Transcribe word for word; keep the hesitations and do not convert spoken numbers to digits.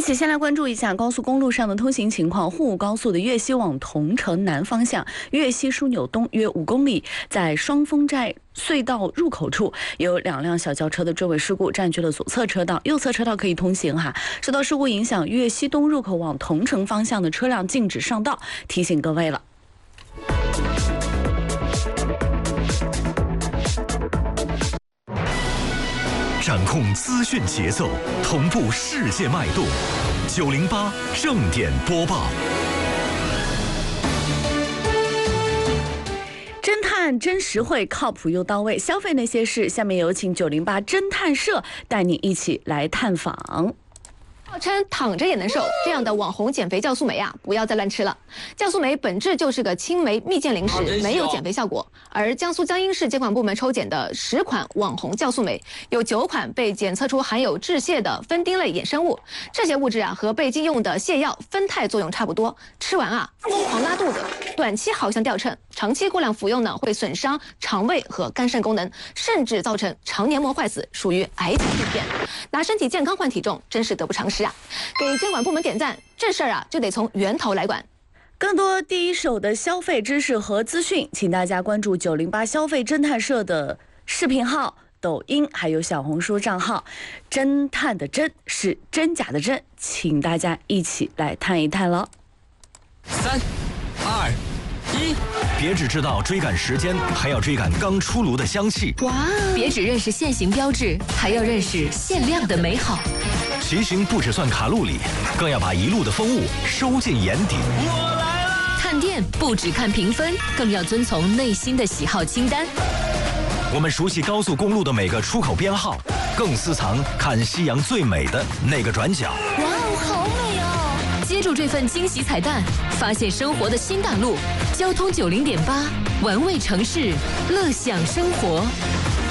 起先来关注一下高速公路上的通行情况。沪武高速的粤西往桐城南方向，粤西枢纽东约五公里，在双峰寨隧道入口处有两辆小轿车的追尾事故，占据了左侧车道，右侧车道可以通行哈。受到事故影响，粤西东入口往桐城方向的车辆禁止上道，提醒各位了。 掌控资讯节奏，同步世界脉动。九零八正点播报。 侦探真实惠，靠谱又到位，消费那些事。下面有请九零八侦探社带你一起来探访。 号称躺着也能瘦，这样的网红减肥酵素酶啊，不要再乱吃了。酵素酶本质就是个青霉蜜饯零食，没有减肥效果。而江苏江阴市监管部门抽检的十款网红酵素酶，有九款被检测出含有致泻的酚丁类衍生物。这些物质啊，和被禁用的泻药酚酞作用差不多，吃完啊疯狂拉肚子，短期好像掉秤，长期过量服用呢，会损伤肠胃和肝肾功能，甚至造成肠黏膜坏死，属于癌前病变。拿身体健康换体重，真是得不偿失。给监管部门点赞，这事儿啊就得从源头来管。 更多第一手的消费知识和资讯，请大家关注九零八消费侦探社的视频号、抖音还有小红书账号。侦探的侦是真假的真，请大家一起来探一探了。 三、二、一，别只知道追赶时间，还要追赶刚出炉的香气。 哇！别只认识限行标志，还要认识限量的美好。 骑行不只算卡路里，更要把一路的风物收进眼底。 我来了！探店不只看评分，更要遵从内心的喜好清单。 我们熟悉高速公路的每个出口编号，更私藏看夕阳最美的那个转角。 哇哦，好美哦！接住这份惊喜彩蛋，发现生活的新大陆。交通九零点八，玩味城市，乐享生活。